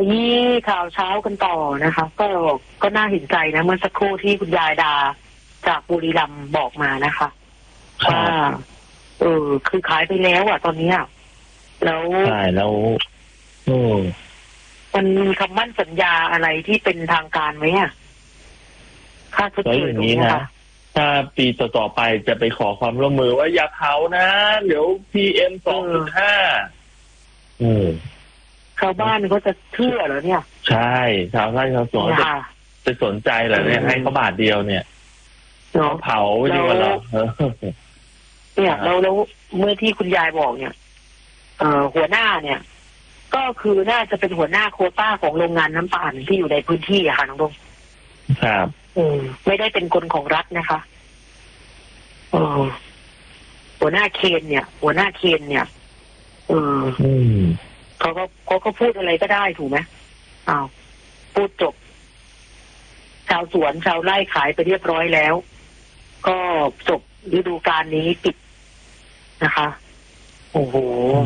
ยี้ข่าวเช้ากันต่อนะคะก็น่าเห็นใจนะเมื่อสักครู่ที่คุณยายดาจากบุรีรัมย์บอกมานะคะว่าคือขายไปแล้วอ่ะตอนนี้แล้วใช่แล้วมันมีคำมั่นสัญญาอะไรที่เป็นทางการไหมค่าชดเชยตรงนี้นะถ้าปีต่อไปจะไปขอความร่วมมือว่าอย่าเผานะเดี๋ยว PM 2.5 ชาวบ้านเขาจะเชื่อเหรอเนี่ยใช่ชาวไร่ชาวสวนจะสนใจเหรอเนี่ยให้เขาบาทเดียวเนี่ยเขาเผาดีกว่าเหรอเนี่ยแล้วเมื่อที่คุณยายบอกเนี่ยหัวหน้าเนี่ยก็คือน่าจะเป็นหัวหน้าโควต้าของโรงงานน้ำตาลที่อยู่ในพื้นที่อะค่ะน้องดงครับไม่ได้เป็นคนของรัฐนะคะหัวหน้าเคนเนี่ยเขาก็พูดอะไรก็ได้ถูกไหมพูดจบชาวสวนชาวไร่ขายไปเรียบร้อยแล้วก็จบฤดูกาลนี้ปิดนะคะโอ้โห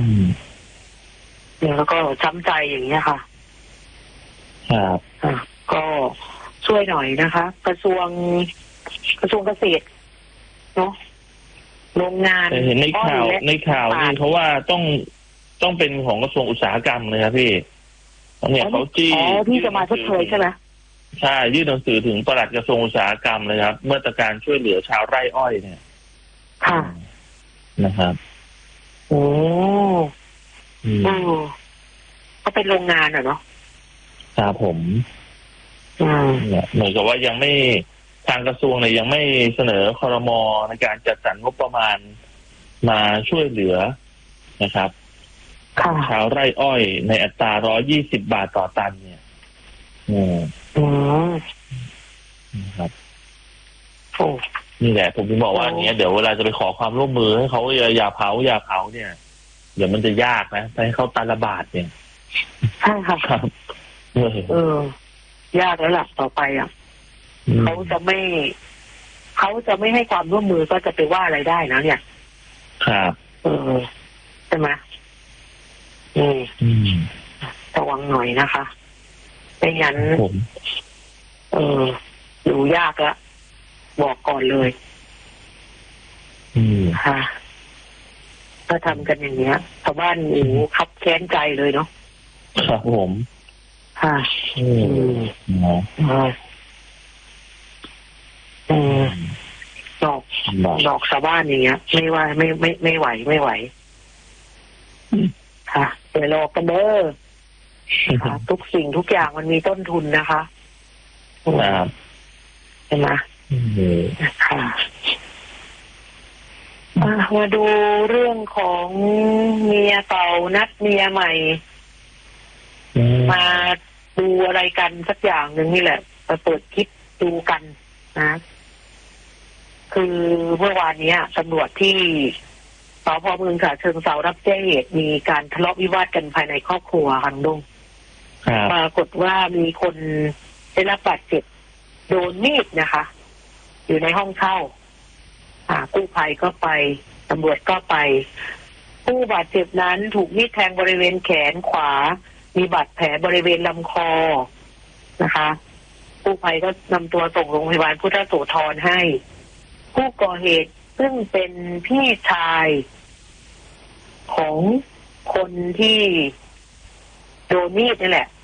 แล้วก็ช้ำใจอย่างเงี้ยค่ะครับก็ช่วยหน่อยนะคะกระทรวงเกษตรเนาะโรงงานเห็นในข่าวนี่เขาว่าต้องเป็นของกระทรวงอุตสาหกรรมเลยครับพี่เนี่ยเขาที่จะมาชดเชยใช่ไหมใช่ยื่นหนังสือถึงปลัดกระทรวงอุตสาหกรรมเลยครับมาตรการช่วยเหลือชาวไร่อ้อยเนี่ยค่ะนะครับโอ้ก็เป็นโรงงานเนาะครับผมเหมือนกับว่ายังไม่ทางกระทรวงเนี่ยยังไม่เสนอครม.ในการจัดสรรงบประมาณมาช่วยเหลือนะครับชาวไร่อ้อยในอัตรา120 บาทต่อตันเนี่ยครับนี่แหละผมถึงบอกว่าเนี้ยเดี๋ยวเวลาจะไปขอความร่วมมือให้เขาอย่าเผาเนี่ยเดี๋ยวมันจะยากนะให้เขาตันละบาทเนี่ยใช่ค่ะครับยากแล้วล่ะต่อไปเขาจะไม่ให้ความร่วมมือก็จะไปว่าอะไรได้นะเนี่ยครับใช่ไหมระวังหน่อยนะคะไม่งั้นอยู่ยากละบอกก่อนเลยค่ะถ้าทำกันอย่างเนี้ยชาวบ้านคับแค้นใจเลยเนาะครับผมค่ะดอกชาวบ้านอย่างเงี้ยไม่ว่าไม่ไหวค่ะเดี๋ยวรอกันเด้อทุกสิ่งทุกอย่างมันมีต้นทุนนะคะใช่ไหมค่ะมาดูเรื่องของเมียเก่านัดเมียใหม่มาดูอะไรกันสักอย่างหนึ่งนี่แหละมาเปิดคลิปดูกันนะคือเมื่อวานนี้ตำรวจที่สพ.เมืองฉะเชิงเทรารับแจ้งเหตุมีการทะเลาะวิวาทกันภายในครอบครัวค่ะลุงปรากฏว่ามีคนได้รับบาดเจ็บโดนมีดนะคะอยู่ในห้องเช่ากู้ภัยก็ไปตำรวจก็ไปผู้บาดเจ็บนั้นถูกมีดแทงบริเวณแขนขวามีบาดแผลบริเวณลำคอนะคะกู้ภัยก็นำตัวส่งโรงพยาบาลพุทธโสธรให้ผู้ก่อเหตุซึ่งเป็นพี่ชายของคนที่โดนมีดนี่แหละ